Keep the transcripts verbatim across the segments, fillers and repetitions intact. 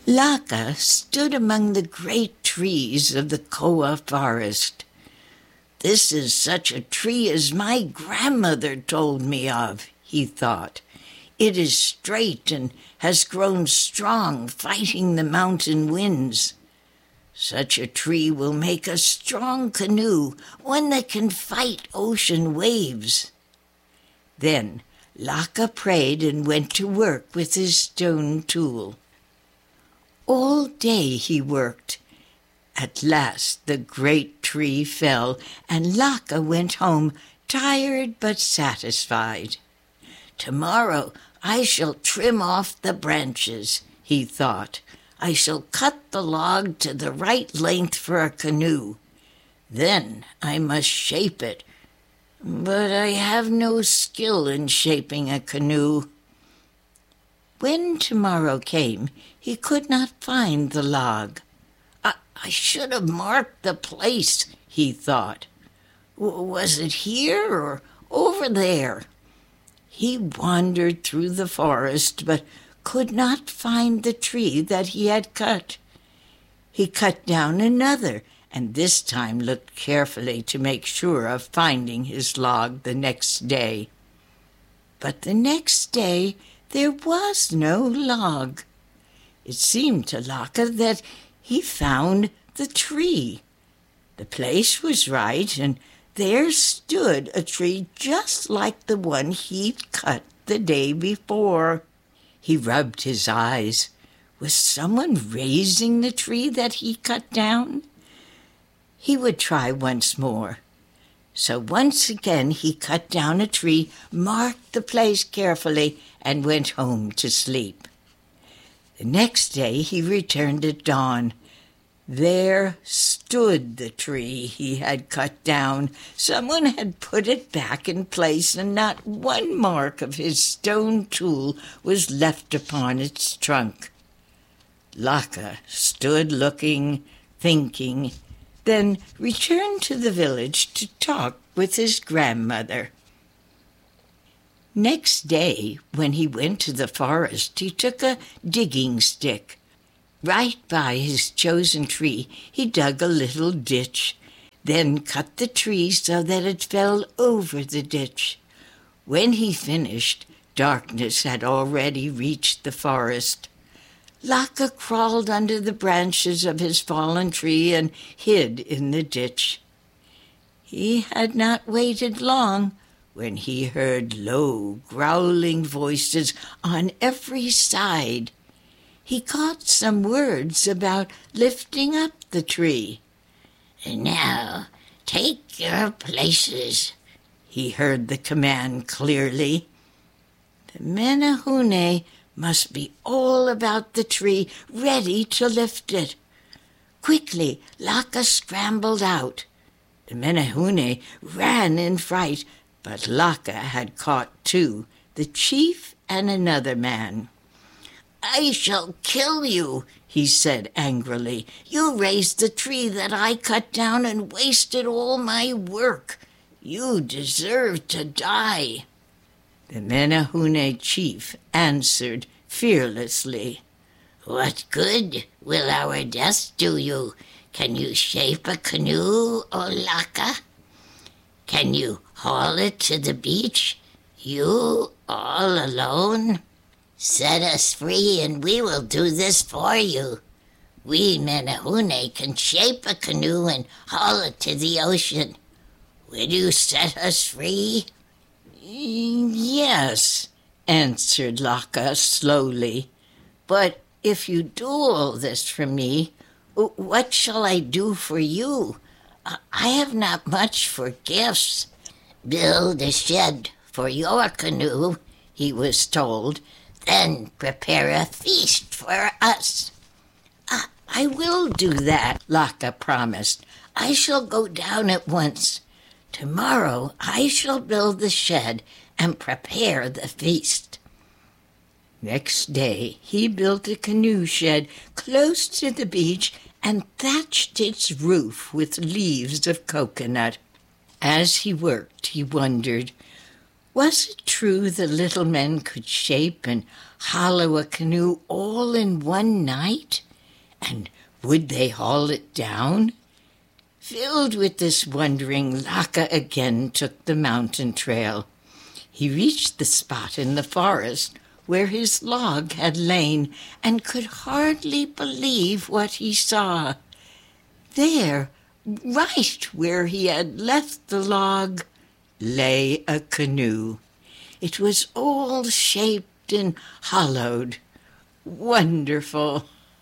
Laka stood among the great trees of the Koa forest. "This is such a tree as my grandmother told me of," he thought. "It is straight and has grown strong, fighting the mountain winds. Such a tree will make a strong canoe, one that can fight ocean waves." Then Laka prayed and went to work with his stone tool. All day he worked. At last the great tree fell, and Laka went home, tired but satisfied. "Tomorrow I shall trim off the branches," he thought. "I shall cut the log to the right length for a canoe. Then I must shape it. But I have no skill in shaping a canoe." When tomorrow came, he could not find the log. I, I should have marked the place, he thought. W- was it here or over there? He wandered through the forest, but could not find the tree that he had cut. He cut down another, and this time looked carefully to make sure of finding his log the next day. But the next day there was no log. It seemed to Laka that he found the tree. The place was right, and there stood a tree just like the one he'd cut the day before. He rubbed his eyes. Was someone raising the tree that he cut down? He would try once more. So once again he cut down a tree, marked the place carefully, and went home to sleep. The next day he returned at dawn. There stood the tree he had cut down. Someone had put it back in place, and not one mark of his stone tool was left upon its trunk. Laka stood looking, thinking, then returned to the village to talk with his grandmother. Next day, when he went to the forest, he took a digging stick. Right by his chosen tree, he dug a little ditch, then cut the tree so that it fell over the ditch. When he finished, darkness had already reached the forest. Laka crawled under the branches of his fallen tree and hid in the ditch. He had not waited long when he heard low, growling voices on every side. He caught some words about lifting up the tree. "Now, take your places," he heard the command clearly. The Menehune must be all about the tree, ready to lift it. Quickly, Laka scrambled out. The Menehune ran in fright, but Laka had caught two, the chief and another man. "I shall kill you," he said angrily. "You raised the tree that I cut down and wasted all my work. You deserve to die." The Menehune chief answered fearlessly, "What good will our death do you? Can you shape a canoe, O Laka? Can you haul it to the beach, you all alone? Set us free and we will do this for you. We Menehune can shape a canoe and haul it to the ocean. Will you set us free?" "Yes," answered Laka slowly. "But if you do all this for me, what shall I do for you? I have not much for gifts." "Build a shed for your canoe," he was told. "Then prepare a feast for us." I, I will do that," Laka promised. "I shall go down at once. Tomorrow I shall build the shed and prepare the feast." Next day he built a canoe shed close to the beach and thatched its roof with leaves of coconut. As he worked, he wondered, was it true the little men could shape and hollow a canoe all in one night? And would they haul it down? Filled with this wondering, Laka again took the mountain trail. He reached the spot in the forest where his log had lain and could hardly believe what he saw. There, right where he had left the log, lay a canoe. It was all shaped and hollowed. Wonderful!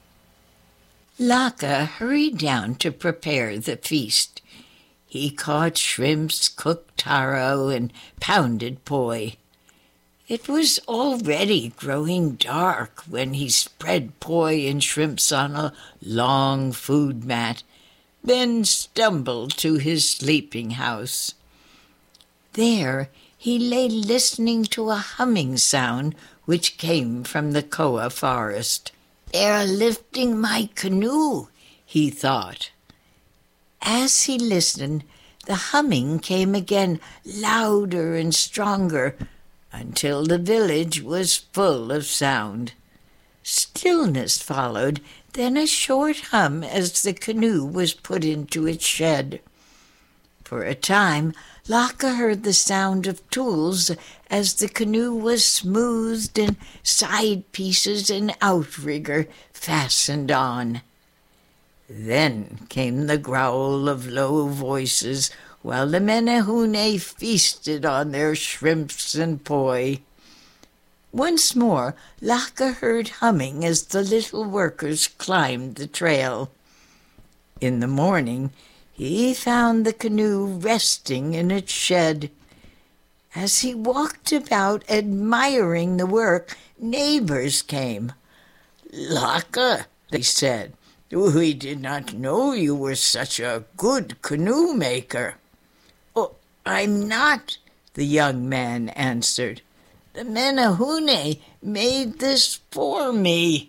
Laka hurried down to prepare the feast. He caught shrimps, cooked taro, and pounded poi. It was already growing dark when he spread poi and shrimps on a long food mat, then stumbled to his sleeping house. There he lay listening to a humming sound which came from the koa forest. "They're lifting my canoe," he thought. As he listened, the humming came again, louder and stronger, until the village was full of sound. Stillness followed, then a short hum as the canoe was put into its shed. For a time, Laka heard the sound of tools as the canoe was smoothed and side pieces and outrigger fastened on. Then came the growl of low voices while the menehune feasted on their shrimps and poi. Once more Laka heard humming as the little workers climbed the trail. In the morning he found the canoe resting in its shed. As he walked about admiring the work, neighbors came. "Laka," they said, "we did not know you were such a good canoe maker." "Oh, I'm not," the young man answered. "The menehune made this for me."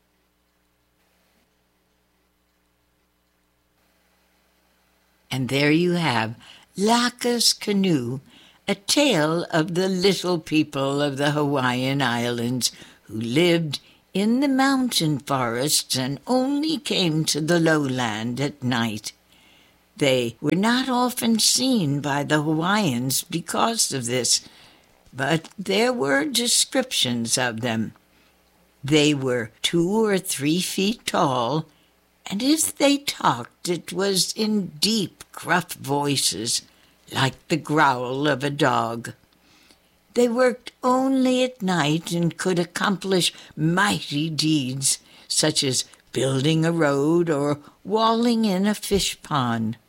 And there you have Laka's Canoe, a tale of the little people of the Hawaiian Islands who lived in the mountain forests and only came to the lowland at night. They were not often seen by the Hawaiians because of this, but there were descriptions of them. They were two or three feet tall, and if they talked, it was in deep, gruff voices, like the growl of a dog. They worked only at night and could accomplish mighty deeds, such as building a road or walling in a fish pond.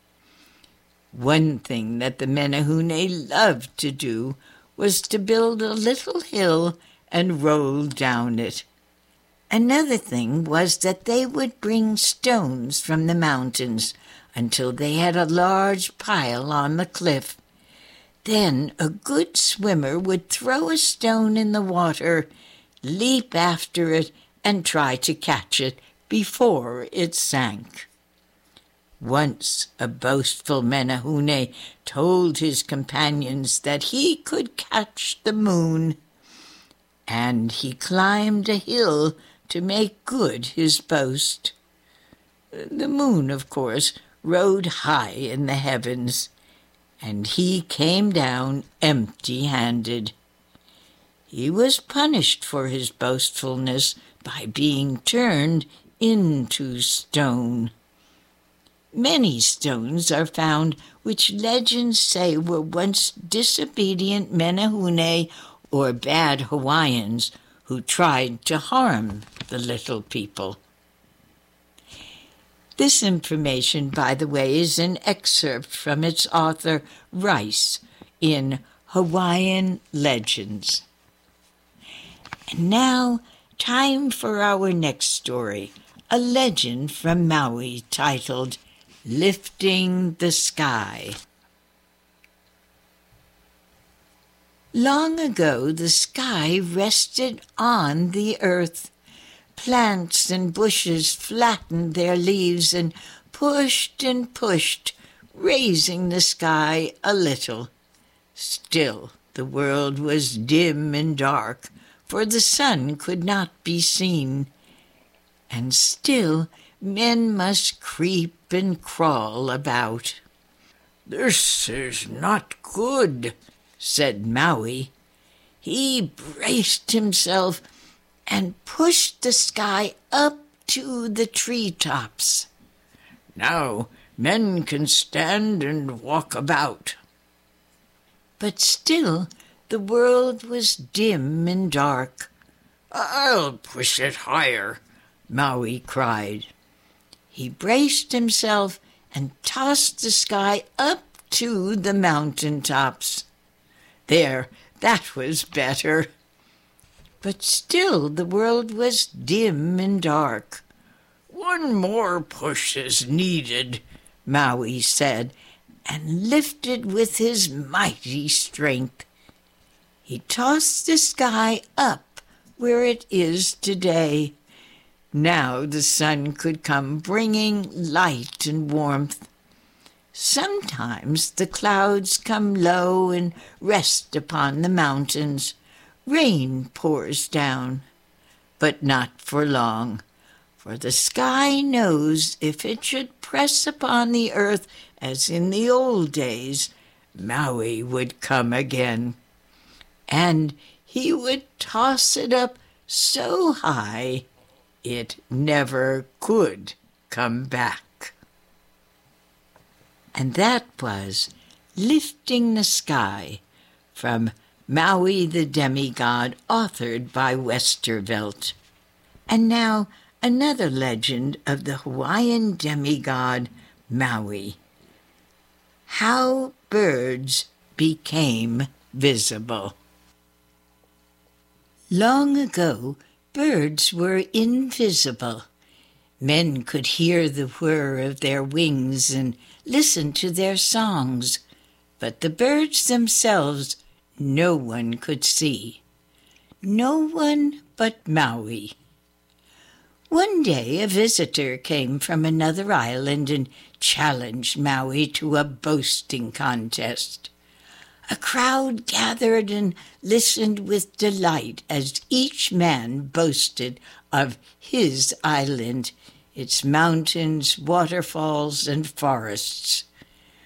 One thing that the menehune loved to do was to build a little hill and roll down it. Another thing was that they would bring stones from the mountains until they had a large pile on the cliff. Then a good swimmer would throw a stone in the water, leap after it, and try to catch it before it sank. Once a boastful menehune told his companions that he could catch the moon, and he climbed a hill to make good his boast. The moon, of course, rode high in the heavens, and he came down empty-handed. He was punished for his boastfulness by being turned into stone. Many stones are found which legends say were once disobedient menehune or bad Hawaiians who tried to harm the little people. This information, by the way, is an excerpt from its author, Rice, in Hawaiian Legends. And now, time for our next story, a legend from Maui titled Lifting the Sky. Long ago, the sky rested on the earth. Plants and bushes flattened their leaves and pushed and pushed, raising the sky a little. Still, the world was dim and dark, for the sun could not be seen. And still men must creep and crawl about. "This is not good," said Maui. He braced himself and pushed the sky up to the treetops. "Now men can stand and walk about." But still the world was dim and dark. "I'll push it higher," Maui cried. He braced himself and tossed the sky up to the mountain tops. There, that was better. But still the world was dim and dark. "One more push is needed," Maui said, and lifted with his mighty strength. He tossed the sky up where it is today. Now the sun could come bringing light and warmth. Sometimes the clouds come low and rest upon the mountains. Rain pours down, but not for long, for the sky knows if it should press upon the earth as in the old days, Maui would come again, and he would toss it up so high it never could come back. And that was Lifting the Sky from Maui the Demigod, authored by Westervelt. And now another legend of the Hawaiian demigod Maui. How birds became visible. Long ago, birds were invisible. Men could hear the whir of their wings and listen to their songs, but the birds themselves no one could see. No one but Maui. One day a visitor came from another island and challenged Maui to a boasting contest. A crowd gathered and listened with delight as each man boasted of his island, its mountains, waterfalls, and forests.